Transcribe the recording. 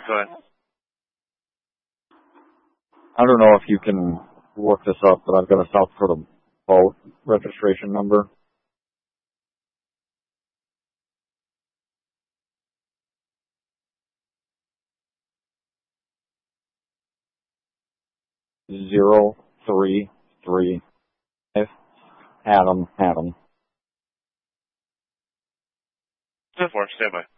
Go ahead. I don't know if you can look this up, but I've got a South Dakota boat registration number. Zero 3 Adam. 10-4, stand by.